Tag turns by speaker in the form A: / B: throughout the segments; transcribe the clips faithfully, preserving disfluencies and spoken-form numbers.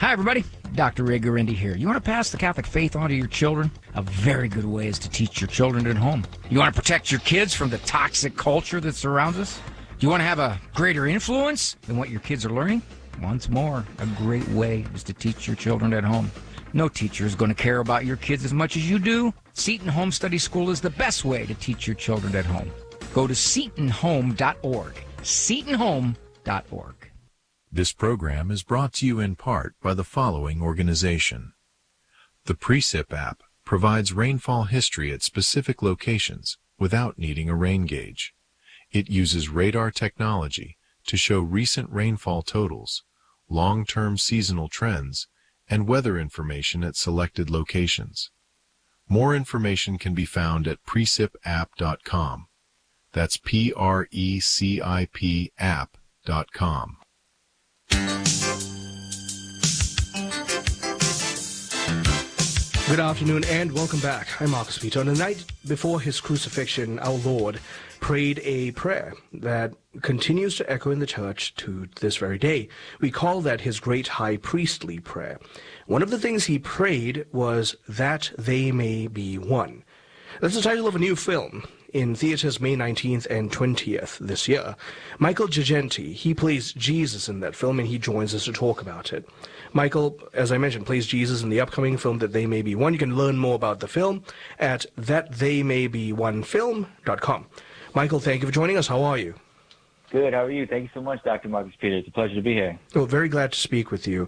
A: Hi, everybody. Doctor Ray Guarendi here. You want to pass the Catholic faith on to your children? A very good way is to teach your children at home. You want to protect your kids from the toxic culture that surrounds us? Do you want to have a greater influence than what your kids are learning? Once more, a great way is to teach your children at home. No teacher is going to care about your kids as much as you do. Seton Home Study School is the best way to teach your children at home. Go to seton home dot org. seton home dot org.
B: This program is brought to you in part by the following organization. The Precip app provides rainfall history at specific locations without needing a rain gauge. It uses radar technology to show recent rainfall totals, long-term seasonal trends, and weather information at selected locations. More information can be found at precip app dot com. That's P R E C I P app dot com.
C: Good afternoon and welcome back. I'm Marcus Peter. On the night before his crucifixion, our Lord prayed a prayer that continues to echo in the church to this very day. We call that his great high priestly prayer. One of the things he prayed was that they may be one. That's the title of a new film in theaters May nineteenth and twentieth this year. Michael Girgenti, he plays Jesus in that film, and he joins us to talk about it. Michael, as I mentioned, plays Jesus in the upcoming film That They May Be One. You can learn more about the film at that they may be one film dot com. Michael, thank you for joining us. How are you?
D: Good. How are you? Thank you so much, Doctor Marcus Peter. It's a pleasure to be here.
C: Well, very glad to speak with you.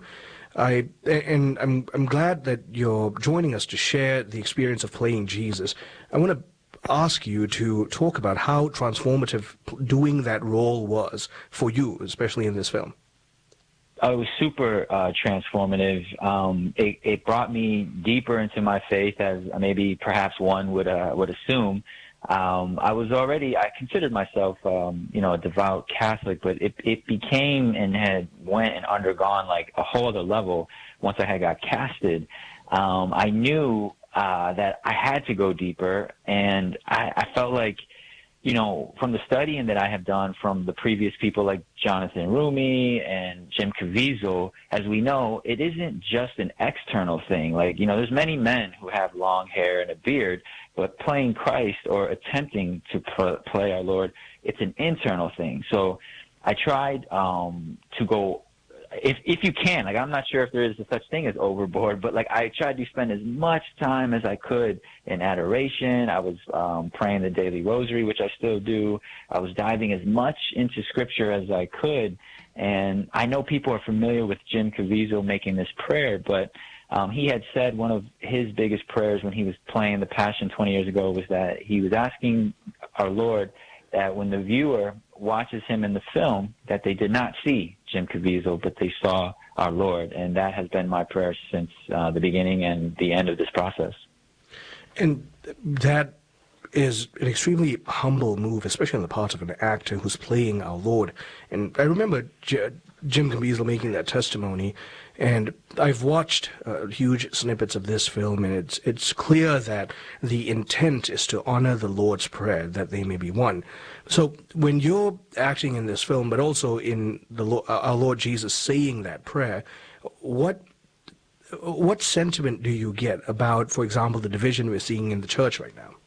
C: I and I'm I'm glad that you're joining us to share the experience of playing Jesus. I want to ask you to talk about how transformative doing that role was for you, especially in this film.
D: Oh, it was super uh, transformative. Um, it, it brought me deeper into my faith, as maybe perhaps one would uh, would assume. Um, I was already, I considered myself, um, you know, a devout Catholic, but it, it became and had went and undergone like a whole other level once I had got casted. Um, I knew uh, that I had to go deeper, and I, I felt like, you know, from the studying that I have done from the previous people like Jonathan Rumi and Jim Caviezel, as we know, it isn't just an external thing. Like, you know, there's many men who have long hair and a beard, but playing Christ or attempting to pl- play our Lord, it's an internal thing. So I tried um, to go, if if you can, like I'm not sure if there is a such thing as overboard, but like I tried to spend as much time as I could in adoration. I was um, praying the daily rosary, which I still do. I was diving as much into scripture as I could. And I know people are familiar with Jim Caviezel making this prayer, but um, he had said one of his biggest prayers when he was playing the Passion twenty years ago was that he was asking our Lord that when the viewer watches him in the film, that they did not see Jim Caviezel, but they saw our Lord. And that has been my prayer since uh, the beginning and the end of this process.
C: And that is an extremely humble move, especially on the part of an actor who's playing our Lord. And I remember J- Jim Caviezel making that testimony, and I've watched uh, huge snippets of this film, and it's it's clear that the intent is to honor the Lord's Prayer, that they may be one. So when you're acting in this film, but also in the our Lord Jesus saying that prayer, what what sentiment do you get about, for example, the division we're seeing in the church right now?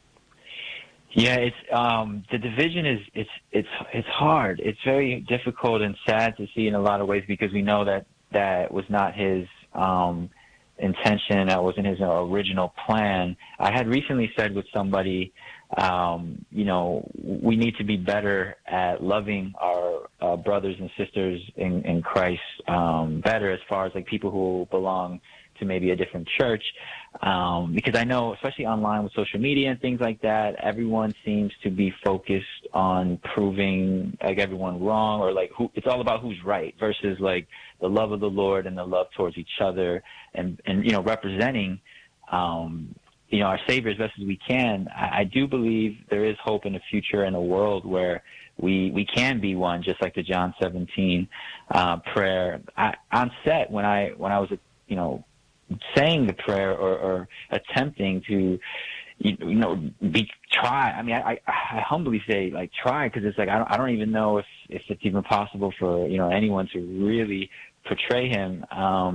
D: Yeah, it's um, the division is it's it's it's hard. It's very difficult and sad to see in a lot of ways, because we know that that was not his um, intention. That wasn't his original plan. I had recently said with somebody, um, you know, we need to be better at loving our uh, brothers and sisters in, in Christ um, better, as far as like people who belong to maybe a different church, um, because I know, especially online with social media and things like that, everyone seems to be focused on proving like everyone wrong, or like who, it's all about who's right versus like the love of the Lord and the love towards each other, and and you know representing um, you know our Savior as best as we can. I, I do believe there is hope in the future in a world where we we can be one, just like the John seventeen uh, prayer. I, on set when I when I was you know. saying the prayer or, or attempting to, you, you know, be try. I mean, I, I humbly say like try, because it's like I don't, I don't even know if, if it's even possible for you know anyone to really portray him. Um,